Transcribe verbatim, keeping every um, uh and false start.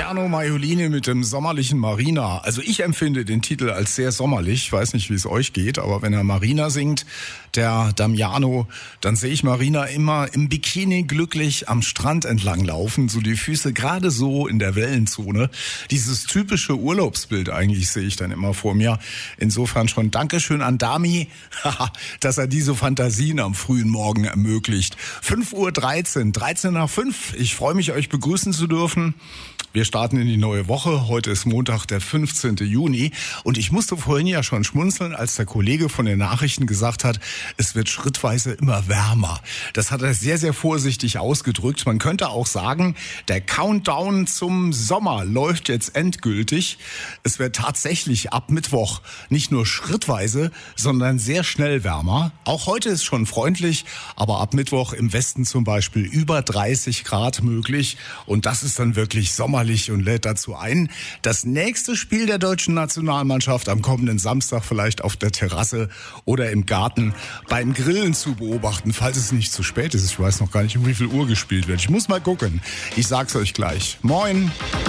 Luciano Maiolini mit dem sommerlichen Marina. Also ich empfinde den Titel als sehr sommerlich. Ich weiß nicht, wie es euch geht, aber wenn er Marina singt, der Damiano, dann sehe ich Marina immer im Bikini glücklich am Strand entlang laufen, so die Füße gerade so in der Wellenzone. Dieses typische Urlaubsbild eigentlich sehe ich dann immer vor mir. Insofern schon Dankeschön an Dami, dass er diese Fantasien am frühen Morgen ermöglicht. fünf Uhr dreizehn, dreizehn nach fünf. Ich freue mich, euch begrüßen zu dürfen. Wir starten in die neue Woche. Heute ist Montag, der fünfzehnten Juni. Und ich musste vorhin ja schon schmunzeln, als der Kollege von den Nachrichten gesagt hat, es wird schrittweise immer wärmer. Das hat er sehr, sehr vorsichtig ausgedrückt. Man könnte auch sagen, der Countdown zum Sommer läuft jetzt endgültig. Es wird tatsächlich ab Mittwoch nicht nur schrittweise, sondern sehr schnell wärmer. Auch heute ist schon freundlich, aber ab Mittwoch im Westen zum Beispiel über dreißig Grad möglich. Und das ist dann wirklich sommerlich und lädt dazu ein, das nächste Spiel der deutschen Nationalmannschaft am kommenden Samstag vielleicht auf der Terrasse oder im Garten beim Grillen zu beobachten, falls es nicht zu spät ist. Ich weiß noch gar nicht, um wie viel Uhr gespielt wird. Ich muss mal gucken. Ich sag's euch gleich. Moin!